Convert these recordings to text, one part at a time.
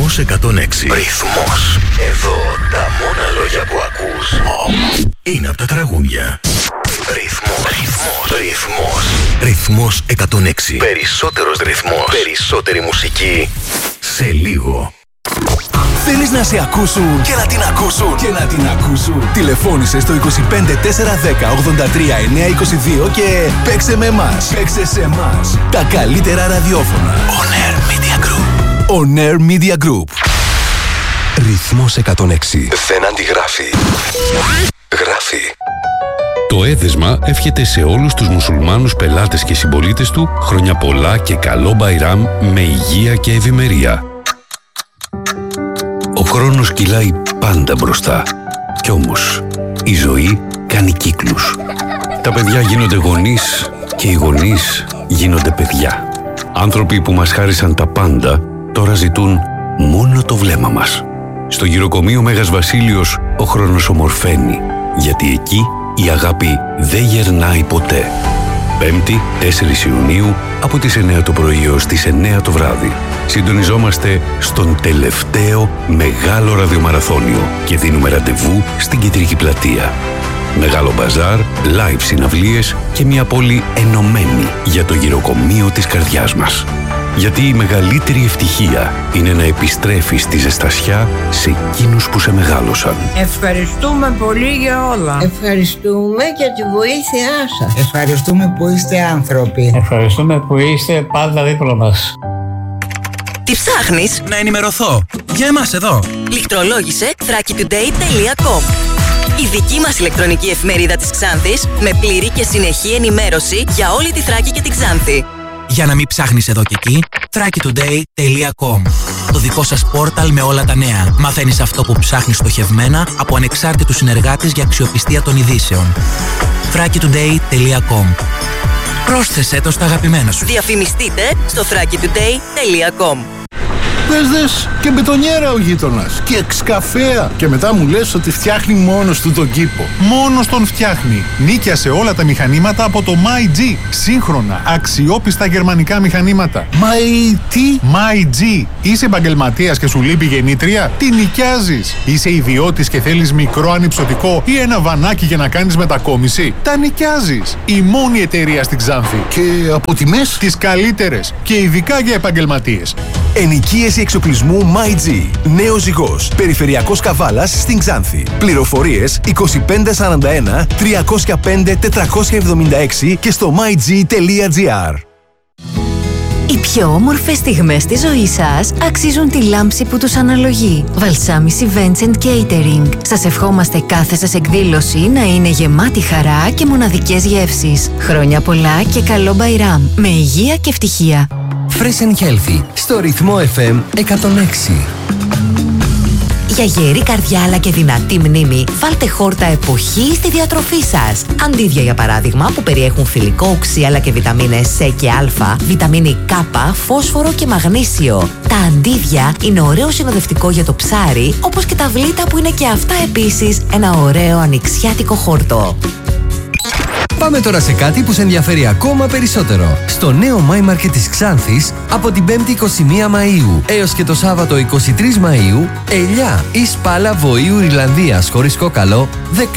Ρυθμός 106. Ρυθμός. Εδώ τα μόνα λόγια που ακούς είναι από τα τραγούδια. Ρυθμός 106. Περισσότερος ρυθμός. Περισσότερη μουσική. Σε λίγο. Θέλεις να σε ακούσουν και να την ακούσουν και να την ακούσουν? Τηλεφώνησε στο 25 410 83 922 και παίξε με εμάς. Παίξε σε εμάς. Τα καλύτερα ραδιόφωνα. On Air Media Group. On Air Media Group. Ρυθμός 106. Δεν αντιγράφει. Γράφει. Το έδεσμα εύχεται σε όλους τους μουσουλμάνους πελάτες και συμπολίτες του χρόνια πολλά και καλό Μπαϊράμ με υγεία και ευημερία. Ο χρόνος κυλάει πάντα μπροστά. Κι όμως η ζωή κάνει κύκλους. Τα παιδιά γίνονται γονείς και οι γονείς γίνονται παιδιά. Άνθρωποι που μας χάρισαν τα πάντα τώρα ζητούν μόνο το βλέμμα μας. Στο γυροκομείο Μέγας Βασίλειος ο χρόνος ομορφαίνει, γιατί εκεί η αγάπη δεν γερνάει ποτέ. 5η, 4 Ιουνίου, από τις 9 το πρωί έως τις 9 το βράδυ. Συντονιζόμαστε στον τελευταίο μεγάλο ραδιομαραθώνιο και δίνουμε ραντεβού στην Κεντρική Πλατεία. Μεγάλο μπαζάρ, live συναυλίες και μια πόλη ενωμένη για το γυροκομείο της καρδιάς μας. Γιατί η μεγαλύτερη ευτυχία είναι να επιστρέφεις τη ζεστασιά σε εκείνους που σε μεγάλωσαν. Ευχαριστούμε πολύ για όλα. Ευχαριστούμε για τη βοήθειά σας. Ευχαριστούμε που είστε άνθρωποι. Ευχαριστούμε που είστε πάντα δίπλα μας. Τι ψάχνεις? Να ενημερωθώ. Για εμάς εδώ. Λιχτρολόγησε thrakitoday.com. Η δική μας ηλεκτρονική εφημερίδα της Ξάνθης με πλήρη και συνεχή ενημέρωση για όλη τη Θράκη και την Ξάνθη. Για να μην ψάχνεις εδώ και εκεί, thrakitoday.com. Το δικό σας πόρταλ με όλα τα νέα. Μαθαίνεις αυτό που ψάχνεις στοχευμένα από ανεξάρτητους συνεργάτες για αξιοπιστία των ειδήσεων. thrakitoday.com. Πρόσθεσέ το στα αγαπημένα σου. Διαφημιστείτε στο thrakitoday.com. Δες και μπετονιέρα ο γείτονας και εξκαφέα. Και μετά μου λες ότι φτιάχνει μόνος του τον κήπο. Μόνος τον φτιάχνει. Νίκιασε όλα τα μηχανήματα από το MyG. Σύγχρονα, αξιόπιστα γερμανικά μηχανήματα. Τι? MyG. Είσαι επαγγελματίας και σου λείπει γεννήτρια? Τι νοικιάζεις? Είσαι ιδιώτης και θέλεις μικρό ανυψωτικό ή ένα βανάκι για να κάνεις μετακόμιση? Τα νοικιάζεις. Η μόνη εταιρεία στην Ξάνθη. Και από τιμές? Τις καλύτερες και ειδικά για επαγγελματίες. Ενοικίαση εξοπλισμού MyG. Νέος Ζυγός. Περιφερειακός Καβάλας στην Ξάνθη. Πληροφορίες 2541 305 476 και στο myg.gr. Οι πιο όμορφες στιγμές της ζωής σας αξίζουν τη λάμψη που τους αναλογεί. Βαλσάμις Events and Catering. Σας ευχόμαστε κάθε σας εκδήλωση να είναι γεμάτη χαρά και μοναδικές γεύσεις. Χρόνια πολλά και καλό Μπαϊράμ με υγεία και ευτυχία. Fresh and Healthy στο Ρυθμό FM 106. Για γερή καρδιά αλλά και δυνατή μνήμη, βάλτε χόρτα εποχή στη διατροφή σας. Αντίδια για παράδειγμα που περιέχουν θηλυκό οξύ αλλά και βιταμίνες C και Α, βιταμίνη K, φόσφορο και μαγνήσιο. Τα αντίδια είναι ωραίο συνοδευτικό για το ψάρι, όπως και τα βλήτα που είναι και αυτά επίσης ένα ωραίο ανοιξιάτικο χόρτο. Πάμε τώρα σε κάτι που σε ενδιαφέρει ακόμα περισσότερο. Στο νέο My Market της Ξάνθης, από την 5η 21 Μαΐου έως και το Σάββατο 23 Μαΐου, ελιά ή σπάλα βοήου Ιρλανδίας χωρίς κόκαλο,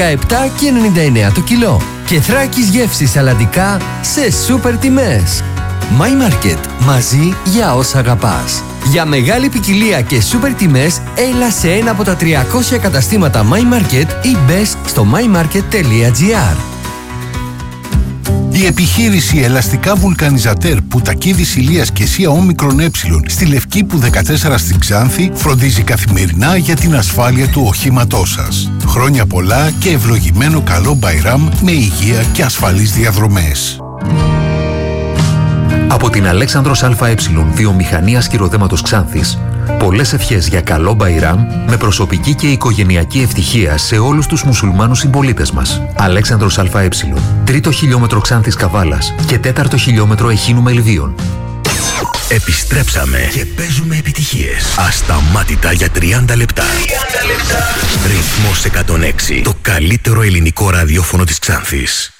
17,99 το κιλό. Και Θράκης γεύσης αλαντικά σε σούπερ τιμές. My Market, μαζί για όσα αγαπάς. Για μεγάλη ποικιλία και σούπερ τιμές, έλα σε ένα από τα 300 καταστήματα My Market ή μπες στο mymarket.gr. Η επιχείρηση Ελαστικά Βουλκανιζατέρ Πουτακίδης Ηλίας και Σία Όμικρον Ε στη Λευκήπου 14 στην Ξάνθη φροντίζει καθημερινά για την ασφάλεια του οχήματός σας. Χρόνια πολλά και ευλογημένο καλό Μπαϊράμ με υγεία και ασφαλείς διαδρομές. Από την Αλέξανδρος ΑΕ Βιομηχανίας Κυροδέματος Ξάνθης, πολλές ευχές για καλό Μπαϊράμ με προσωπική και οικογενειακή ευτυχία σε όλους τους μουσουλμάνους συμπολίτες μας. Αλέξανδρος ΑΕ, 3ο χιλιόμετρο Ξάνθης Καβάλας και 4ο χιλιόμετρο Εχίνου Μελβίων. Επιστρέψαμε και παίζουμε επιτυχίες. Ασταμάτητα για 30 λεπτά. Ρυθμός 106. Το καλύτερο ελληνικό ραδιόφωνο της Ξάνθης.